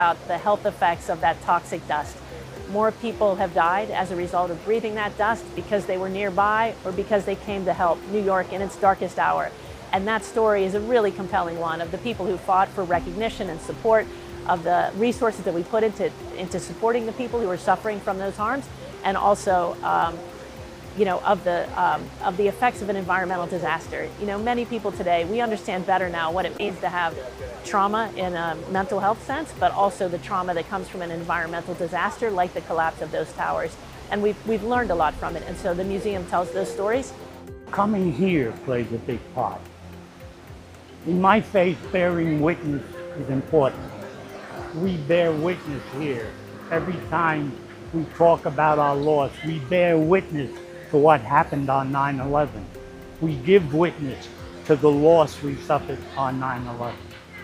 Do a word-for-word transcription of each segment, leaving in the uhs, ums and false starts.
about the health effects of that toxic dust. More people have died as a result of breathing that dust because they were nearby or because they came to help New York in its darkest hour. And that story is a really compelling one of the people who fought for recognition and support, of the resources that we put into, into supporting the people who are suffering from those harms, and also um, you know, of the, um, of the effects of an environmental disaster. You know, many people today, we understand better now what it means to have trauma in a mental health sense, but also the trauma that comes from an environmental disaster like the collapse of those towers. And we've, we've learned a lot from it, and so the museum tells those stories. Coming here plays a big part. In my faith, bearing witness is important. We bear witness here. Every time we talk about our loss, we bear witness to what happened on nine eleven. We give witness to the loss we suffered on nine eleven.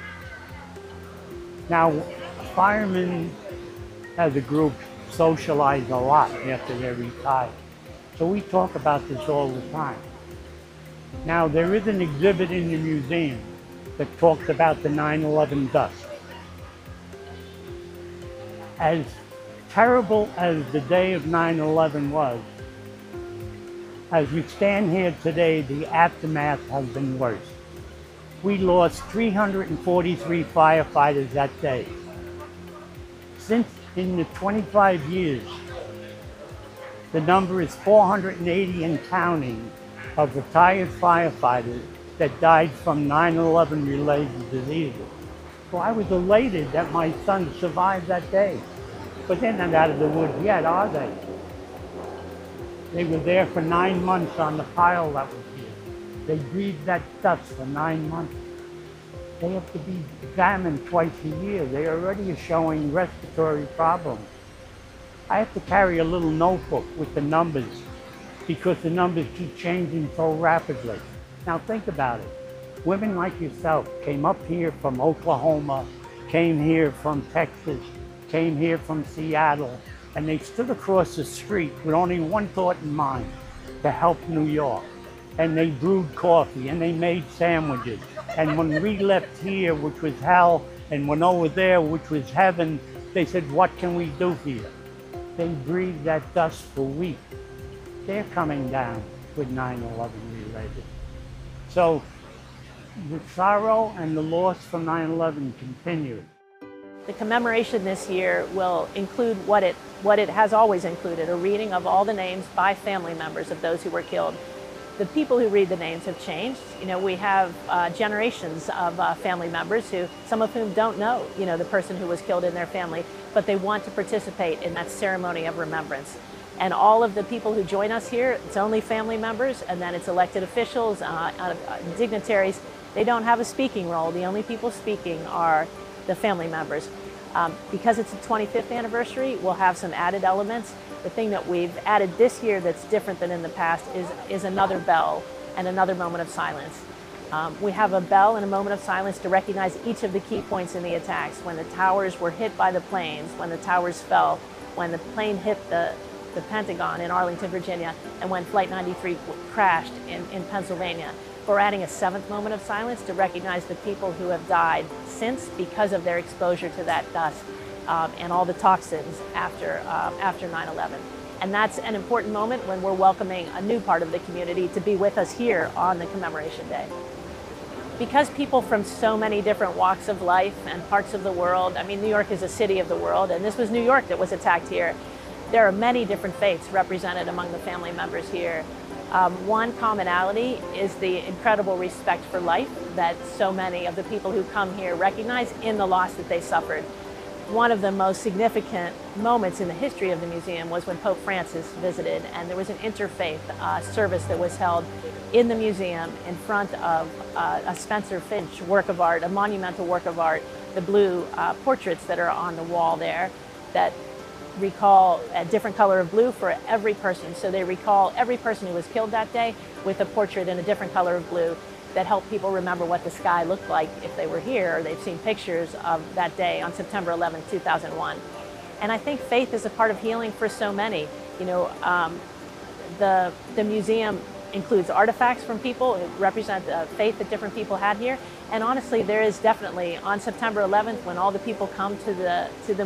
Now, firemen as a group socialize a lot after they're retired. So we talk about this all the time. Now, there is an exhibit in the museum that talks about the nine eleven dust. As terrible as the day of nine eleven was, as we stand here today, the aftermath has been worse. We lost three hundred forty-three firefighters that day. Since in the twenty-five years, the number is four hundred eighty and counting of retired firefighters that died from nine eleven related diseases. So I was elated that my son survived that day. But they're not out of the woods yet, are they? They were there for nine months on the pile that was here. They breathed that dust for nine months. They have to be examined twice a year. They already are showing respiratory problems. I have to carry a little notebook with the numbers because the numbers keep changing so rapidly. Now think about it. Women like yourself came up here from Oklahoma, came here from Texas, came here from Seattle, and they stood across the street with only one thought in mind, to help New York. And they brewed coffee and they made sandwiches. And when we left here, which was hell, and went over there, which was heaven, they said, what can we do for you? They breathed that dust for weeks. They're coming down with nine eleven related. So the sorrow and the loss from nine eleven continues. The commemoration this year will include what it, what it has always included, a reading of all the names by family members of those who were killed. The people who read the names have changed. You know, we have uh, generations of uh, family members who, some of whom don't know, you know, the person who was killed in their family, but they want to participate in that ceremony of remembrance. And all of the people who join us here, it's only family members, and then it's elected officials, uh, uh, dignitaries. They don't have a speaking role. The only people speaking are the family members. Um, because it's the twenty-fifth anniversary, we'll have some added elements. The thing that we've added this year that's different than in the past is, is another bell and another moment of silence. Um, we have a bell and a moment of silence to recognize each of the key points in the attacks. When the towers were hit by the planes, when the towers fell, when the plane hit the, the Pentagon in Arlington, Virginia, and when Flight ninety-three crashed in, in Pennsylvania. We're adding a seventh moment of silence to recognize the people who have died since because of their exposure to that dust um, and all the toxins after, um, after nine eleven. And that's an important moment when we're welcoming a new part of the community to be with us here on the Commemoration Day. Because people from so many different walks of life and parts of the world, I mean, New York is a city of the world, and this was New York that was attacked here. There are many different faiths represented among the family members here. Um, one commonality is the incredible respect for life that so many of the people who come here recognize in the loss that they suffered. One of the most significant moments in the history of the museum was when Pope Francis visited, and there was an interfaith uh, service that was held in the museum in front of uh, a Spencer Finch work of art, a monumental work of art, the blue uh, portraits that are on the wall there that recall a different color of blue for every person. So they recall every person who was killed that day with a portrait in a different color of blue that help people remember what the sky looked like if they were here or they've seen pictures of that day on September eleventh, two thousand one. And I think faith is a part of healing for so many. You know, um, the, the museum includes artifacts from people who represent the faith that different people had here. And honestly, there is definitely on September eleventh, when all the people come to the to the